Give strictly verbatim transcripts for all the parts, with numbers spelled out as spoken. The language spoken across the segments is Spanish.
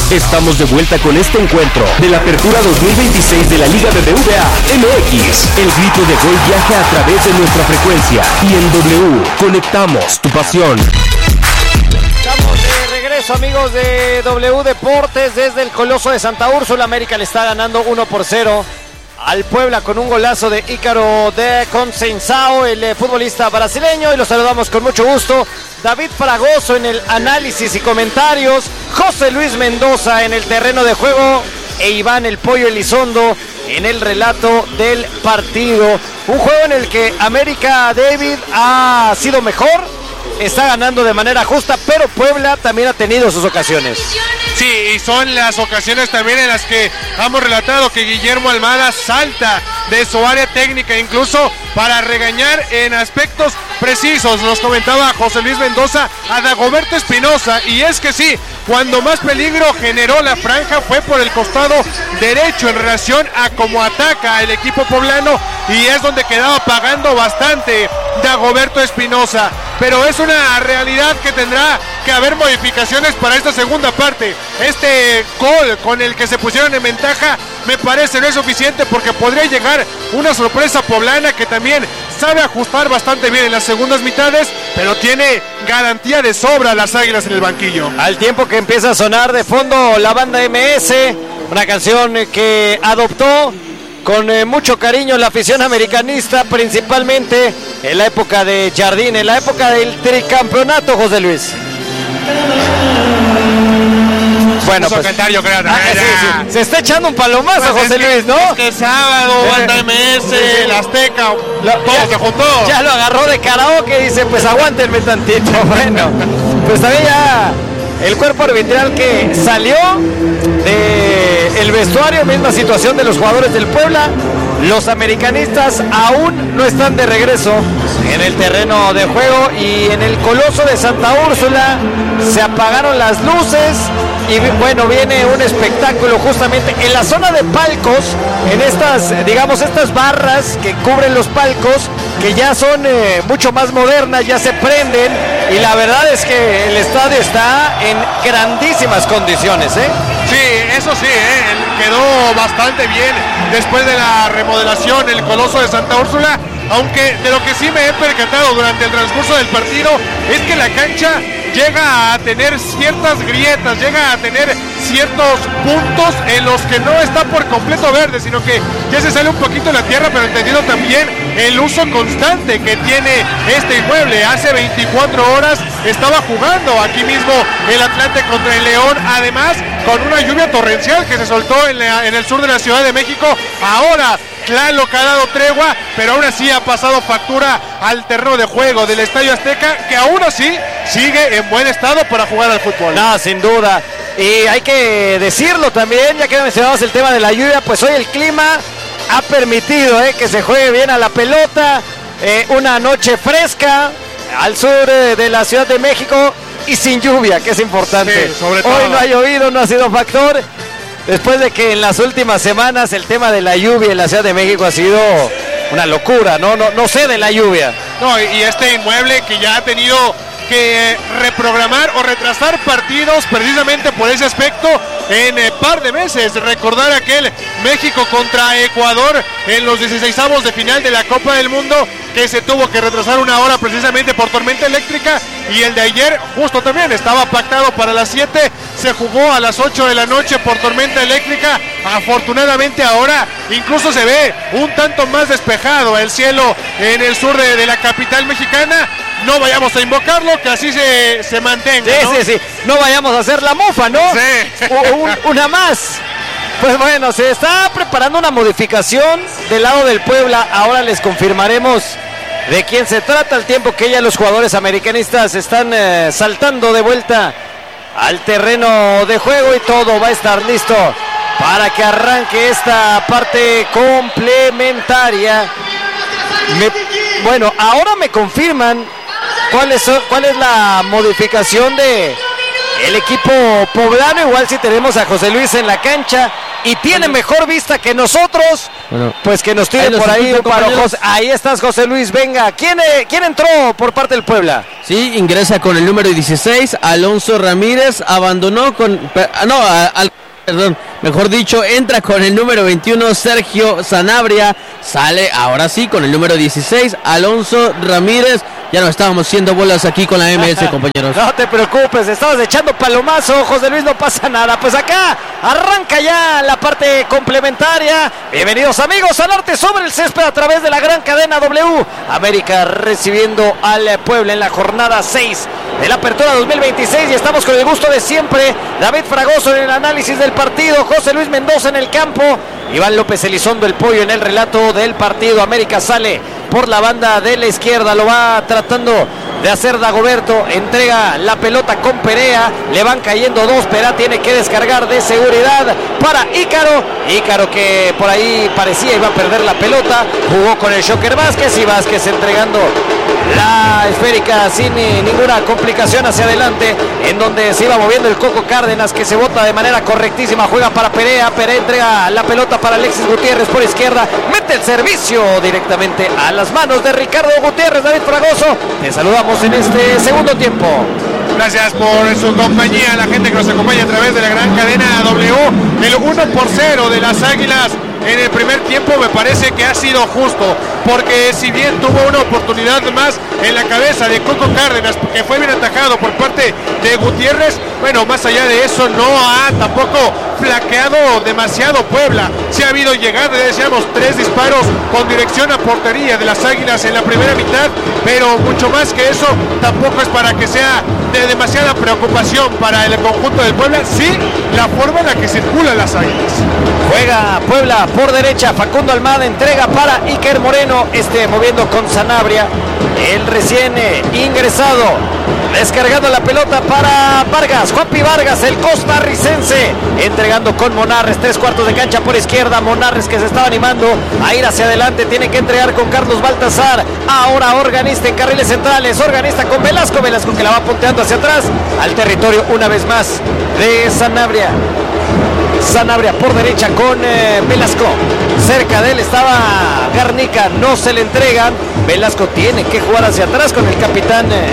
Estamos de vuelta con este encuentro de la Apertura dos mil veintiséis de la Liga B B V A M X. El grito de gol viaja a través de nuestra frecuencia y en W conectamos tu pasión. Estamos de regreso, amigos de W Deportes, desde el Coloso de Santa Úrsula. América le está ganando uno por cero al Puebla con un golazo de Ícaro de Conceição, el eh, futbolista brasileño, y lo saludamos con mucho gusto. David Fragoso en el análisis y comentarios, José Luis Mendoza en el terreno de juego e Iván el Pollo Elizondo en el relato del partido. Un juego en el que América, David, ha sido mejor, está ganando de manera justa, pero Puebla también ha tenido sus ocasiones. Sí, y son las ocasiones también en las que hemos relatado que Guillermo Almada salta de su área técnica, incluso para regañar en aspectos precisos. Nos comentaba José Luis Mendoza a Dagoberto Espinosa, y es que sí, cuando más peligro generó la franja fue por el costado derecho en relación a cómo ataca el equipo poblano, y es donde quedaba pagando bastante Dagoberto Espinosa. Pero es una realidad que tendrá que haber modificaciones para esta segunda parte. Este gol con el que se pusieron en ventaja me parece no es suficiente, porque podría llegar una sorpresa poblana que también sabe ajustar bastante bien en las segundas mitades, pero tiene garantía de sobra las Águilas en el banquillo. Al tiempo que empieza a sonar de fondo la banda M S, una canción que adoptó con eh, mucho cariño la afición americanista, principalmente en la época de Jardín, en la época del tricampeonato, José Luis. Bueno, pues, cantar, yo creo, ah, sí, sí. Se está echando un palomazo, pues José es que, Luis, ¿no? Es que sábado, banda M S, el Azteca, lo, todo ya, se juntó. Ya lo agarró de karaoke y dice, pues aguántenme tantito. Bueno, pues también ya el cuerpo arbitral que salió de el vestuario, misma situación de los jugadores del Puebla. Los americanistas aún no están de regreso en el terreno de juego, y en el Coloso de Santa Úrsula se apagaron las luces y bueno, viene un espectáculo justamente en la zona de palcos, en estas, digamos, estas barras que cubren los palcos, que ya son eh, mucho más modernas, ya se prenden, y la verdad es que el estadio está en grandísimas condiciones, ¿eh? Sí, eso sí, ¿eh? Quedó bastante bien después de la remodelación el Coloso de Santa Úrsula, aunque de lo que sí me he percatado durante el transcurso del partido es que la cancha llega a tener ciertas grietas, llega a tener ciertos puntos en los que no está por completo verde, sino que ya se sale un poquito de la tierra, pero entendiendo también el uso constante que tiene este inmueble. Hace veinticuatro horas estaba jugando aquí mismo el Atlante contra el León, además con una lluvia torrencial que se soltó en, la, en el sur de la Ciudad de México. Ahora Tlaloc ha dado tregua, pero aún así ha pasado factura al terreno de juego del Estadio Azteca, que aún así sigue en buen estado para jugar al fútbol. No, sin duda. Y hay que decirlo también, ya que mencionamos el tema de la lluvia, pues hoy el clima ha permitido eh, que se juegue bien a la pelota. Eh, una noche fresca al sur eh, de la Ciudad de México y sin lluvia, que es importante. Sí, sobre todo. Hoy no ha llovido, no ha sido factor. Después de que en las últimas semanas el tema de la lluvia en la Ciudad de México ha sido una locura, no, no, no sé de la lluvia. No, y este inmueble que ya ha tenido que reprogramar o retrasar partidos precisamente por ese aspecto en eh, par de meses. Recordar aquel México contra Ecuador en los dieciseisavos de final de la Copa del Mundo, que se tuvo que retrasar una hora precisamente por tormenta eléctrica, y el de ayer justo también estaba pactado para las siete, se jugó a las ocho de la noche por tormenta eléctrica. Afortunadamente ahora incluso se ve un tanto más despejado el cielo en el sur de, de la capital mexicana. No vayamos a invocarlo, que así se, se mantenga, sí, ¿no? sí, sí, no vayamos a hacer la mofa, ¿no? Sí. Un, una más. Pues bueno, se está preparando una modificación del lado del Puebla. Ahora les confirmaremos de quién se trata, al tiempo que ya los jugadores americanistas están eh, saltando de vuelta al terreno de juego, y todo va a estar listo para que arranque esta parte complementaria. Me, bueno, ahora me confirman cuál es, cuál es la modificación de el equipo poblano. Igual si tenemos a José Luis en la cancha, y tiene mejor vista que nosotros, bueno, pues que nos tire por ahí un paro. José, ahí estás, José Luis, venga. ¿Quién, eh, ¿Quién entró por parte del Puebla? Sí, ingresa con el número dieciséis, Alonso Ramírez, abandonó con... No, al... Perdón, mejor dicho, entra con el número veintiuno, Sergio Sanabria, sale ahora sí con el número dieciséis, Alonso Ramírez. Ya nos estábamos haciendo bolas aquí con la M S, compañeros. No te preocupes, estabas echando palomazo, José Luis, no pasa nada. Pues acá arranca ya la parte complementaria. Bienvenidos amigos al arte sobre el césped a través de la gran cadena W. América recibiendo al Puebla en la jornada seis de la apertura dos mil veintiséis y estamos con el gusto de siempre. David Fragoso en el análisis del partido, José Luis Mendoza en el campo, Iván López Elizondo el Pollo en el relato del partido. América sale por la banda de la izquierda, lo va tratando de hacer Dagoberto, entrega la pelota con Perea, le van cayendo dos, Perea tiene que descargar de seguridad para Ícaro, Ícaro que por ahí parecía iba a perder la pelota, jugó con el Shocker Vázquez y Vázquez entregando la esférica sin ni, ninguna complicación hacia adelante, en donde se iba moviendo el Coco Cárdenas, que se bota de manera correctísima, juega para Perea, Perea entrega la pelota para Alexis Gutiérrez por izquierda, mete el servicio directamente a las manos de Ricardo Gutiérrez. David Fragoso, te saludamos en este segundo tiempo. Gracias por su compañía, la gente que nos acompaña a través de la gran cadena W. El uno por cero de las Águilas en el primer tiempo me parece que ha sido justo, porque si bien tuvo una oportunidad más en la cabeza de Coco Cárdenas, que fue bien atajado por parte de Gutiérrez, bueno, más allá de eso no ha tampoco flaqueado demasiado Puebla. Sí ha habido llegada, decíamos, tres disparos con dirección a portería de las Águilas en la primera mitad, pero mucho más que eso tampoco es para que sea de demasiada preocupación para el conjunto del Puebla, sí la forma en la que circulan las Águilas. Juega Puebla por derecha, Facundo Almada entrega para Iker Moreno, este moviendo con Sanabria, el recién eh, ingresado, descargando la pelota para Vargas, Juanpi Vargas, el costarricense, entregando con Monarres, tres cuartos de cancha por izquierda, Monarres que se estaba animando a ir hacia adelante, tiene que entregar con Carlos Baltazar, ahora Organista en carriles centrales, Organista con Velasco, Velasco que la va punteando hacia atrás, al territorio una vez más de Sanabria. Sanabria por derecha con eh, Velasco, cerca de él estaba Garnica, no se le entregan, Velasco tiene que jugar hacia atrás con el capitán eh,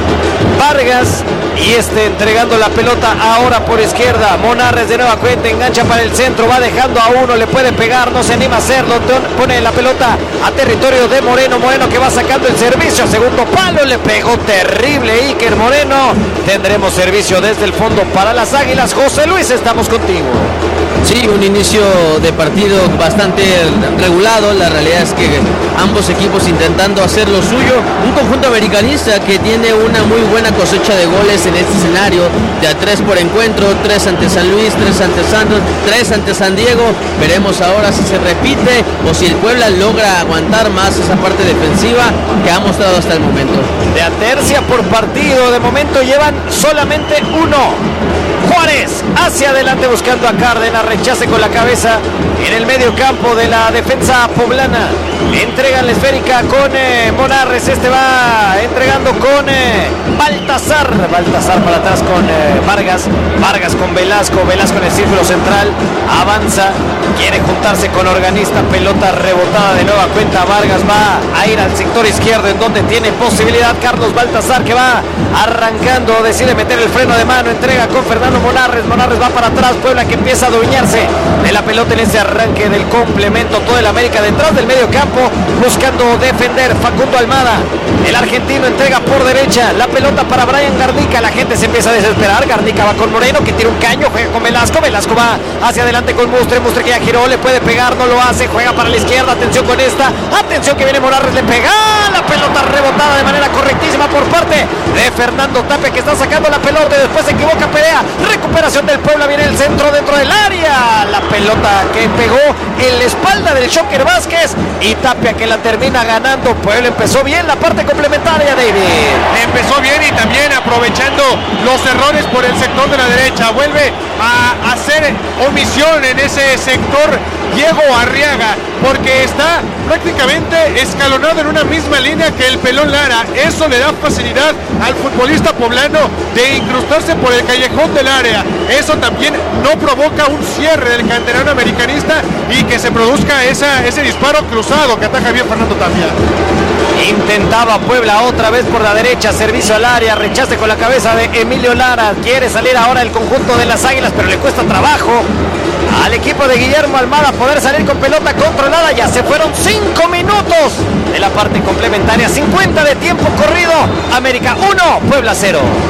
Vargas, y este entregando la pelota ahora por izquierda, Monarres de nueva cuenta, engancha para el centro, va dejando a uno, le puede pegar, no se anima a hacerlo, pone la pelota a territorio de Moreno, Moreno que va sacando el servicio, segundo palo, le pegó terrible Iker Moreno, tendremos servicio desde el fondo para las Águilas. José Luis, estamos contigo. Sí, un inicio de partido bastante regulado, la realidad es que ambos equipos intentando hacer lo suyo, un conjunto americanista que tiene una muy buena cosecha de goles en este escenario, de a tres por encuentro, tres ante San Luis, tres ante Santos, tres ante San Diego, veremos ahora si se repite o si el Puebla logra aguantar más esa parte defensiva que ha mostrado hasta el momento. De a tercia por partido, de momento llevan solamente uno. Juárez hacia adelante buscando a Cárdenas, rechace con la cabeza en el medio campo de la defensa poblana, entregan la esférica con eh, Monarres, este va entregando con eh, Baltazar, Baltazar para atrás con eh, Vargas, Vargas con Velasco, Velasco en el círculo central, avanza, quiere juntarse con Organista, pelota rebotada de nueva cuenta, Vargas va a ir al sector izquierdo en donde tiene posibilidad Carlos Baltazar que va arrancando, decide meter el freno de mano, entrega con Fernando Monarres, Monarres va para atrás, Puebla que empieza a adueñarse de la pelota en ese arranque del complemento, todo el América detrás del medio campo, buscando defender, Facundo Almada, el argentino entrega por derecha, la pelota para Brian Garnica, la gente se empieza a desesperar, Garnica va con Moreno que tira un caño, juega con Velasco, Velasco va hacia adelante con Mustre, Mustre que ya giró, le puede pegar, no lo hace, juega para la izquierda, atención con esta, atención que viene Monarres, le pega, la pelota rebotada de manera correctísima por parte de Fernando Tapia que está sacando la pelota y después se equivoca Perea, recuperación del Puebla, viene el centro dentro del área, la pelota que pegó en la espalda del Shocker Vázquez y Tapia que la termina ganando. Puebla empezó bien la parte complementaria, David. Empezó bien y también aprovechando los errores por el sector de la derecha, vuelve a hacer tiene omisión en ese sector Diego Arriaga, porque está prácticamente escalonado en una misma línea que el Pelón Lara. Eso le da facilidad al futbolista poblano de incrustarse por el callejón del área. Eso también no provoca un cierre del canterano americanista y que se produzca esa, ese disparo cruzado que ataca bien Fernando Tapia. Intentaba Puebla otra vez por la derecha, servicio al área, rechace con la cabeza de Emilio Lara. Quiere salir ahora el conjunto de las Águilas, pero le cuesta trabajo al equipo de Guillermo Almada poder salir con pelota controlada. Ya se fueron cinco minutos de la parte complementaria, cincuenta de tiempo corrido. América uno, Puebla cero.